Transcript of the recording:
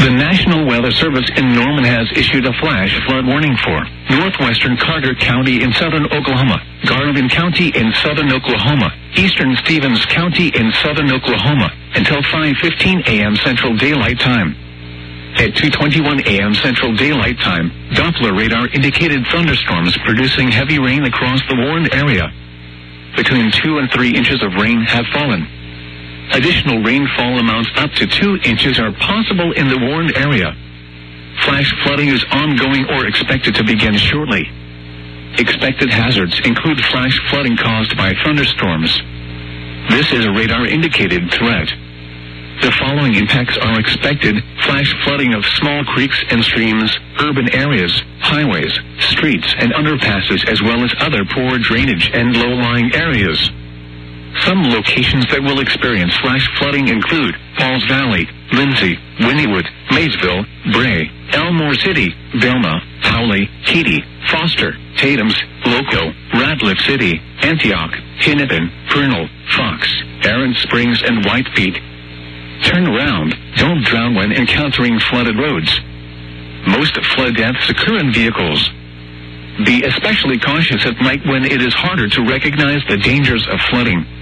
The National Weather Service in Norman has issued a flash flood warning for northwestern Carter County in southern Oklahoma, Garvin County in southern Oklahoma, eastern Stevens County in southern Oklahoma, until 5:15 a.m. Central Daylight Time. At 2:21 a.m. Central Daylight Time, Doppler radar indicated thunderstorms producing heavy rain across the warned area. Between 2 and 3 inches of rain have fallen. Additional rainfall amounts up to 2 inches are possible in the warned area. Flash flooding is ongoing or expected to begin shortly. Expected hazards include flash flooding caused by thunderstorms. This is a radar-indicated threat. The following impacts are expected: flash flooding of small creeks and streams, urban areas, highways, streets, and underpasses, as well as other poor drainage and low-lying areas. Some locations that will experience flash flooding include Pauls Valley, Lindsay, Wynnewood, Maysville, Bray, Elmore City, Belma, Howley, Keedy, Foster, Tatums, Loco, Radcliffe City, Antioch, Hennepin, Vernal, Fox, Aaron Springs, and White Peak. Turn around. Don't drown when encountering flooded roads. Most flood deaths occur in vehicles. Be especially cautious at night when it is harder to recognize the dangers of flooding.